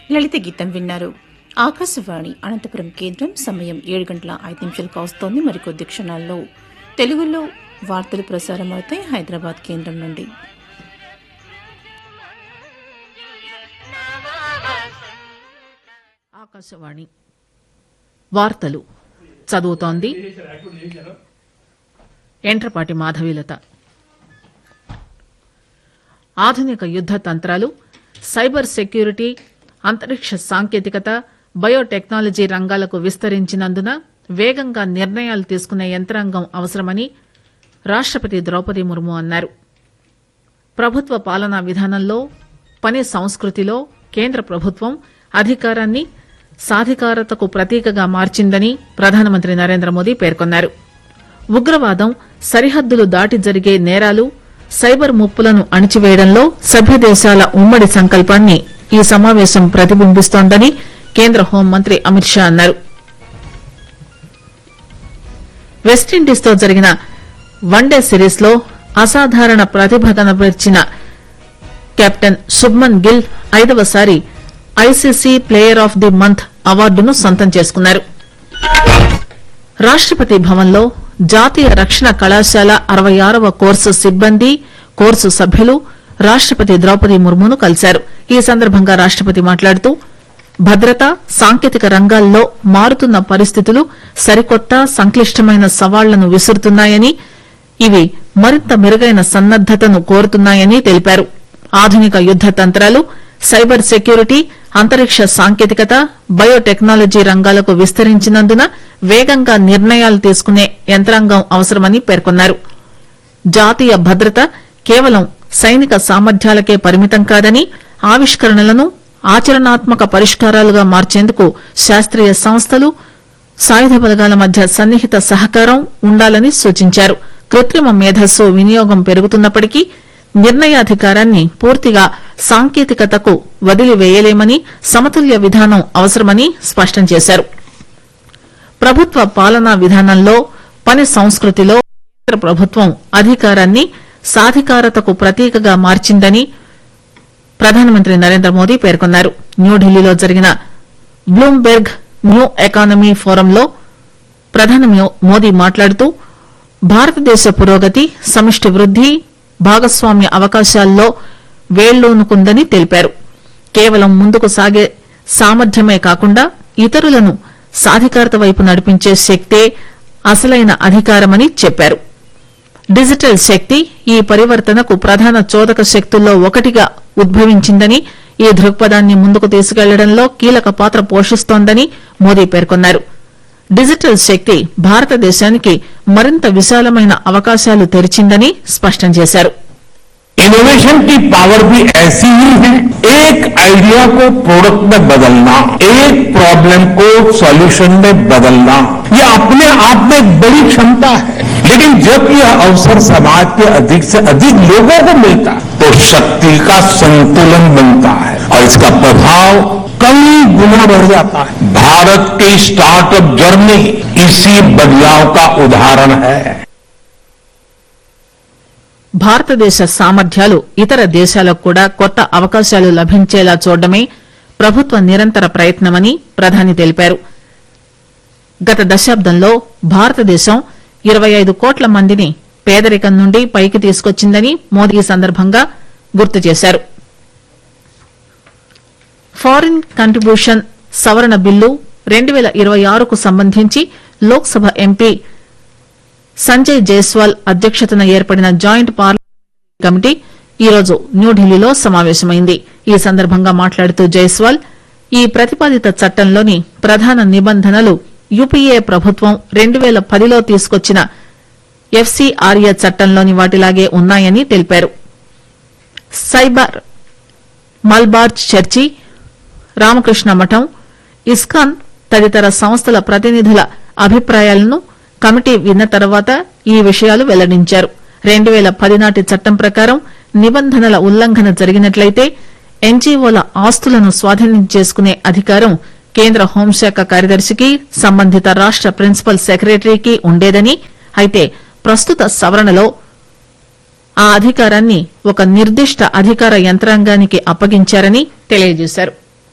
లలిత గీతం విన్నారు. ఆకాశవాణి అనంతపురం కేంద్రం. సమయం 7:05 కావస్తోంది. మరికొద్ది క్షణాల్లో తెలుగులో వార్తలు ప్రసారమవుతాయి హైదరాబాద్ కేంద్రం నుండి. ఆకాశవాణి వార్తలు చదువుతోంది ఎంట్రపాటి మాధవీలత. ఆధునిక యుద్ద తంత్రాలు, సైబర్ సెక్యూరిటీ, అంతరిక్ష సాంకేతికత, బయోటెక్నాలజీ రంగాలకు విస్తరించినందున వేగంగా నిర్ణయాలు తీసుకునే యంత్రాంగం అవసరమని రాష్టపతి ద్రౌపది ముర్ము అన్నారు. ప్రభుత్వ పాలనా విధానంలో, పని సంస్కృతిలో కేంద్ర ప్రభుత్వం అధికారాన్ని సాధికారతకు ప్రతీకగా మార్చిందని ప్రధానమంత్రి నరేంద్ర మోదీ పేర్కొన్నారు. ఉగ్రవాదం, సరిహద్దులు దాటి జరిగే నేరాలు, సైబర్ ముప్పులను అణిచివేయడంలో సభ్య దేశాల ఉమ్మడి సంకల్పాన్ని ఈ సమావేశం ప్రతిబింబిస్తోందని కేంద్ర హోంమంత్రి అమిత్ షా అన్నారు. వెస్టిండీస్తో జరిగిన వన్డే సిరీస్ లో అసాధారణ ప్రతిభ కనబరిచిన captain Shubman Gill 5వసారి ICC player of the month అవార్డును సొంతం చేసుకున్నారు. రాష్టపతి భవన్లో జాతీయ రక్షణ కళాశాల 66వ కోర్సు సిబ్బంది, కోర్సు సభ్యులు రాష్టపతి ద్రౌపది ముర్మును కలిశారు. ఈ సందర్భంగా రాష్టపతి మాట్లాడుతూ భద్రత, సాంకేతిక రంగాల్లో మారుతున్న పరిస్థితులు సరికొత్త, సంక్లిష్టమైన సవాళ్లను విసురుతున్నాయని, ఇవి మరింత మెరుగైన సన్నద్దతను కోరుతున్నాయని తెలిపారు. ఆధునిక యుద్ద తంత్రాలు, సైబర్ సెక్యూరిటీ, అంతరిక్ష సాంకేతికత, బయోటెక్నాలజీ రంగాలకు విస్తరించినందున వేగంగా నిర్ణయాలు తీసుకునే యంత్రాంగం అవసరమని పేర్కొన్నారు. జాతీయ భద్రత కేవలం సైనిక సామర్థ్యాలకే పరిమితం కాదని, ఆవిష్కరణలను ఆచరణాత్మక పరిష్కారాలుగా మార్చేందుకు శాస్త్రీయ సంస్థలు, సాయుధ బలగాల మధ్య సన్నిహిత సహకారం ఉండాలని సూచించారు. కృత్రిమ మేధస్సు వినియోగం పెరుగుతున్నప్పటికీ నిర్ణయాధికారాన్ని పూర్తిగా సాంకేతికతకు వదిలివేయలేమని, సమతుల్య విధానం అవసరమని స్పష్టం చేశారు. ప్రభుత్వ పాలనా విధానంలో, పని సంస్కృతిలో కేంద్ర ప్రభుత్వం అధికారాన్ని సాధికారతకు ప్రతీకగా మార్చిందని ప్రధానమంత్రి నరేంద్ర మోదీ పేర్కొన్నారు. న్యూఢిల్లీలో జరిగిన బ్లూంబెర్గ్ న్యూ ఎకానమీ ఫోరంలో ప్రధాని మోదీ మాట్లాడుతూ భారతదేశ పురోగతి, సమిష్టి వృద్ది, భాగస్వామ్య అవకాశాల్లో వేళ్లూనుకుందని తెలిపారు. కేవలం ముందుకు సాగే సామర్థ్యమే కాకుండా ఇతరులను సాధికారత వైపు నడిపించే శక్తే అసలైన అధికారమని చెప్పారు. డిజిటల్ శక్తి ఈ పరివర్తనకు ప్రధాన చోదక శక్తుల్లో ఒకటిగా ఉద్భవించిందని, ఈ దృక్పథాన్ని ముందుకు తీసుకెళ్లడంలో కీలక పాత్ర పోషిస్తోందని మోదీ పేర్కొన్నారు. డిజిటల్ శక్తి భారతదేశానికి మరింత విశాలమైన అవకాశాలు తెరిచిందని స్పష్టం చేశారు. इनोवेशन की पावर भी ऐसी ही है, एक आइडिया को प्रोडक्ट में बदलना, एक प्रॉब्लम को सॉल्यूशन में बदलना, ये अपने आप में एक बड़ी क्षमता है. लेकिन जब यह अवसर समाज के अधिक से अधिक लोगों को मिलता है तो शक्ति का संतुलन बनता है और इसका प्रभाव कई गुना बढ़ जाता है. भारत की स्टार्टअप जर्नी इसी बदलाव का उदाहरण है. భారతదేశ సామర్థ్యాలు ఇతర దేశాలకు కూడా కొత్త అవకాశాలు లభించేలా చూడడమే ప్రభుత్వ నిరంతర ప్రయత్నమని ప్రధాని తెలిపారు. గత దశాబ్దంలో భారతదేశం 25 కోట్ల మందిని పేదరికం నుండి పైకి తీసుకొచ్చిందని మోదీ ఈ సందర్భంగా గుర్తు చేశారు. ఫారిన్ కంట్రిబ్యూషన్ సవరణ బిల్లు 2026కు సంబంధించి లోక్సభ ఎంపీ సంజయ్ జైస్వాల్ అధ్యక్షతన ఏర్పడిన జాయింట్ పార్లమెంటరీ కమిటీ ఈరోజు న్యూఢిల్లీలో సమావేశమైంది. ఈ సందర్భంగా మాట్లాడుతూ జైస్వాల్ ఈ ప్రతిపాదిత చట్టంలోని ప్రధాన నిబంధనలు యూపీఏ ప్రభుత్వం 2010లో తీసుకొచ్చిన ఎఫ్సీఆర్ఏ చట్టంలోని వాటిలాగే ఉన్నాయని తెలిపారు. సైబర్, మల్బార్ చర్చి, రామకృష్ణ మఠం, ఇస్కాన్ తదితర సంస్థల ప్రతినిధుల అభిప్రాయాలను కమిటీ విన్న తర్వాత ఈ విషయాలు వెల్లడించారు. 2010 నాటి చట్టం ప్రకారం నిబంధనల ఉల్లంఘన జరిగినట్లయితే ఎన్జీఓల ఆస్తులను స్వాధీనం చేసుకునే అధికారం కేంద్ర హోంశాఖ కార్యదర్శికి, సంబంధిత రాష్ట ప్రిన్సిపల్ సెక్రటరీకి ఉండేదని, అయితే ప్రస్తుత సవరణలో ఆ అధికారాన్ని ఒక నిర్దిష్ట అధికార యంత్రాంగానికి అప్పగించారని తెలియజేశారు.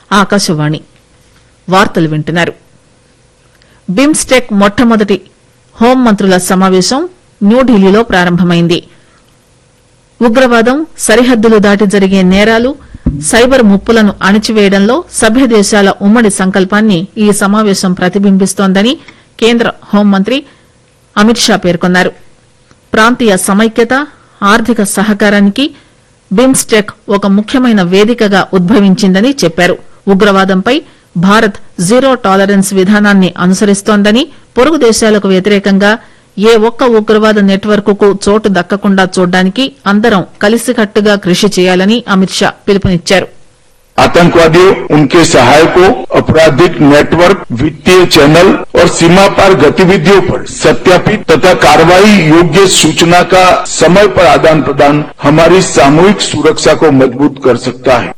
ఆకాశవాణి వార్తలు వింటున్నారు. బిమ్స్టెక్ మొట్టమొదటి హోంమంత్రుల సమావేశం న్యూఢిల్లీలో ప్రారంభమైంది. ఉగ్రవాదం, సరిహద్దులు దాటి జరిగే నేరాలు, సైబర్ ముప్పులను అణిచివేయడంలో సభ్య దేశాల ఉమ్మడి సంకల్పాన్ని ఈ సమావేశం ప్రతిబింబిస్తోందని కేంద్ర హోంమంత్రి అమిత్ షా పేర్కొన్నారు. ప్రాంతీయ సమైక్యత, ఆర్థిక సహకారానికి బిమ్స్టెక్ ఒక ముఖ్యమైన వేదికగా ఉద్భవించిందని చెప్పారు. ఉగ్రవాదంపై భారత్ జీరో టాలరెన్స్ విధానాన్ని అనుసరిస్తోందని, పొరుగు దేశాలకు వ్యతిరేకంగా ఏ ఒక్క ఉగ్రవాద నెట్వర్క్ కు చోటు దక్కకుండా చూడ్డానికి అందరం కలిసికట్టుగా కృషి చేయాలని అమిత్ షా పిలుపునిచ్చారు. आतंकवादियों, उनके सहायकों, आपराधिक नेटवर्क, वित्तीय चैनल और सीमा पार गतिविधियों पर सत्यापित तथा कार्रवाई योग्य सूचना का समय पर आदान प्रदान हमारी सामूहिक सुरक्षा को मजबूत कर सकता है.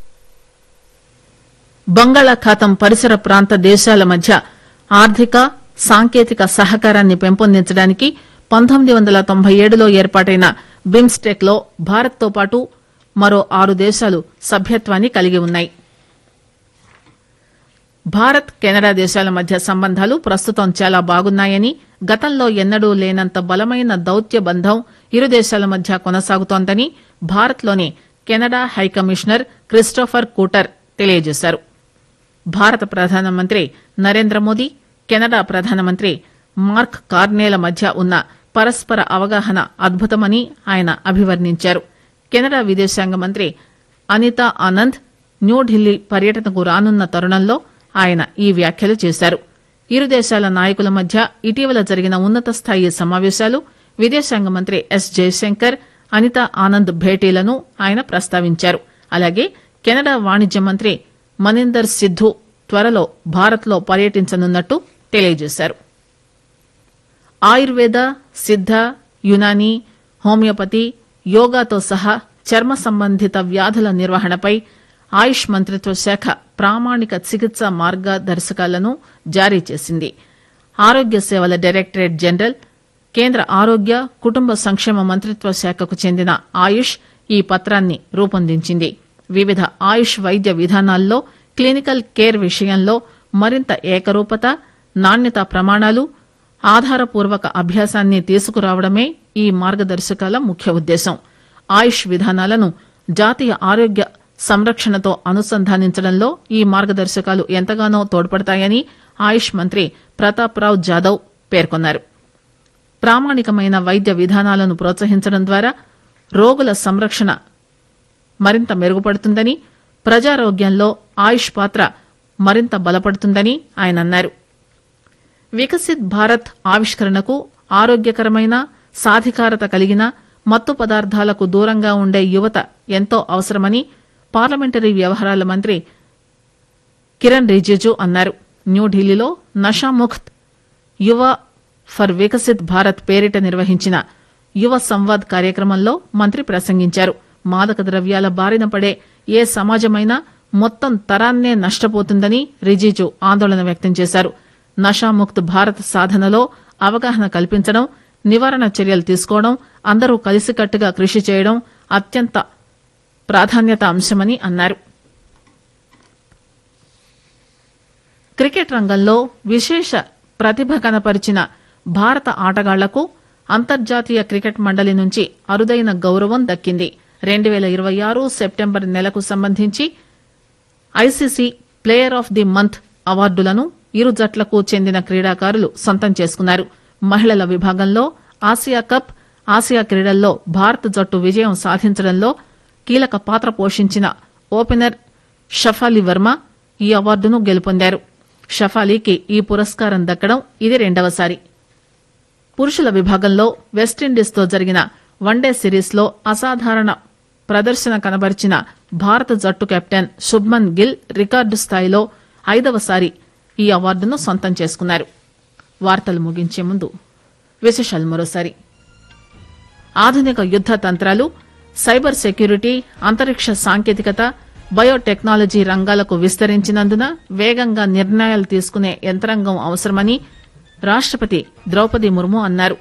బంగాళాఖాతం పరిసర ప్రాంత దేశాల మధ్య ఆర్థిక, సాంకేతిక సహకారాన్ని పెంపొందించడానికి 1997లో ఏర్పాటైన బిమ్స్టెక్ లో భారత్ తో పాటు మరో 6 దేశాలు సభ్యత్వాన్ని కలిగి ఉన్నాయి. భారత్, కెనడా దేశాల మధ్య సంబంధాలు ప్రస్తుతం చాలా బాగున్నాయని, గతంలో ఎన్నడూ లేనంత బలమైన దౌత్య బంధం ఇరు దేశాల మధ్య కొనసాగుతోందని భారత్లోని కెనడా హైకమిషనర్ క్రిస్టోఫర్ కూటర్ తెలియజేశారు. భారత ప్రధానమంత్రి నరేంద్ర మోదీ, కెనడా ప్రధానమంత్రి మార్క్ కార్నేల మధ్య ఉన్న పరస్పర అవగాహన అద్భుతమని ఆయన అభివర్ణించారు. కెనడా విదేశాంగ మంత్రి అనితా ఆనంద్ న్యూఢిల్లీ పర్యటనకు రానున్న తరుణంలో ఆయన ఈ వ్యాఖ్యలు చేశారు. ఇరు దేశాల నాయకుల మధ్య ఇటీవల జరిగిన ఉన్నత స్థాయి సమావేశాలు, విదేశాంగ మంత్రి ఎస్ జయశంకర్, అనితా ఆనంద్ భేటీలను ఆయన ప్రస్తావించారు. అలాగే కెనడా వాణిజ్య మంత్రి మనిందర్ సిద్దు త్వరలో భారత్లో పర్యటించనున్నట్టు తెలియజేశారు. ఆయుర్వేద, సిద్ద, యునానీ, హోమియోపతి, యోగాతో సహా చర్మ సంబంధిత వ్యాధుల నిర్వహణపై ఆయుష్ మంత్రిత్వ శాఖ ప్రామాణిక చికిత్సా మార్గదర్శకాలను జారీ చేసింది. ఆరోగ్య సేవల డైరెక్టరేట్ జనరల్, కేంద్ర ఆరోగ్య, కుటుంబ సంక్షేమ మంత్రిత్వ శాఖకు చెందిన ఆయుష్ ఈ పత్రాన్ని రూపొందించింది. వివిధ ఆయుష్ వైద్య విధానాల్లో క్లినికల్ కేర్ విషయంలో మరింత ఏకరూపత, నాణ్యతా ప్రమాణాలు, ఆధారపూర్వక అభ్యాసాన్ని తీసుకురావడమే ఈ మార్గదర్శకాల ముఖ్య ఉద్దేశం. ఆయుష్ విధానాలను జాతీయ ఆరోగ్య సంరక్షణతో అనుసంధానించడంలో ఈ మార్గదర్శకాలు ఎంతగానో తోడ్పడతాయని ఆయుష్ మంత్రి ప్రతాప్ రావ్ జాదవ్ పేర్కొన్నారు. ప్రామాణికమైన వైద్య విధానాలను ప్రోత్సహించడం ద్వారా రోగుల సంరక్షణ మరింత మెరుగుపడుతుందని, ప్రజారోగ్యంలో ఆయుష్ పాత్ర మరింత బలపడుతుందని ఆయన అన్నారు. వికసిత్ భారత్ ఆవిష్కరణకు ఆరోగ్యకరమైన, సాధికారత కలిగిన, మత్తు పదార్థాలకు దూరంగా ఉండే యువత ఎంతో అవసరమని పార్లమెంటరీ వ్యవహారాల మంత్రి కిరణ్ రిజిజు అన్నారు. న్యూఢిల్లీలో నషాముక్త్ యువ ఫర్ వికసిత్ భారత్ పేరిట నిర్వహించిన యువ సంవాద్ కార్యక్రమంలో మంత్రి ప్రసంగించారు. మాదక ద్రవ్యాల బారిన పడే ఏ సమాజమైనా మొత్తం తరాన్నే నష్టపోతుందని రిజిజు ఆందోళన వ్యక్తం చేశారు. నషాముక్త్ భారత్ సాధనలో అవగాహన కల్పించడం, నివారణ చర్యలు తీసుకోవడం, అందరూ కలిసికట్టుగా కృషి చేయడం అత్యంత ప్రాధాన్యత అంశమని అన్నారు. క్రికెట్ రంగంలో విశేష ప్రతిభ కనపరిచిన భారత ఆటగాళ్లకు అంతర్జాతీయ క్రికెట్ మండలి నుంచి అరుదైన గౌరవం దక్కింది. 2026 సెప్టెంబర్ నెలకు సంబంధించి ICC player of the month అవార్డులను ఇరు జట్లకు చెందిన క్రీడాకారులు సొంతం చేసుకున్నారు. మహిళల విభాగంలో ఆసియా కప్, ఆసియా క్రీడల్లో భారత జట్టు విజయం సాధించడంలో కీలక పాత్ర పోషించిన ఓపెనర్ షఫాలి వర్మ ఈ అవార్డును గెలుపొందారు. షఫాలీకి ఈ పురస్కారం దక్కడం ఇది రెండవసారి. పురుషుల విభాగంలో వెస్టిండీస్తో జరిగిన వన్డే సిరీస్లో అసాధారణ ప్రదర్శన కనబరిచిన భారత జట్టు కెప్టెన్ శుభ్మన్ గిల్ రికార్డు స్థాయిలో 5వసారి ఈ అవార్డును సొంతం చేసుకున్నారు. వార్తలు ముగించే ముందు విశేషాలు మరోసారి. ఆధునిక యుద్ద తంత్రాలు, సైబర్ సెక్యూరిటీ, అంతరిక్ష సాంకేతికత, బయోటెక్నాలజీ రంగాలకు విస్తరించినందున వేగంగా నిర్ణయాలు తీసుకునే యంత్రాంగం అవసరమని రాష్టపతి ద్రౌపది ముర్ము అన్నారు.